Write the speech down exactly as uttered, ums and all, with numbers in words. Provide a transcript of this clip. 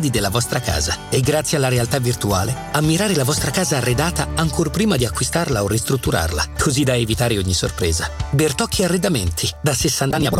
della vostra casa e grazie alla realtà virtuale ammirare la vostra casa arredata ancor prima di acquistarla o ristrutturarla, così da evitare ogni sorpresa. Bertocchi Arredamenti, da sessanta anni a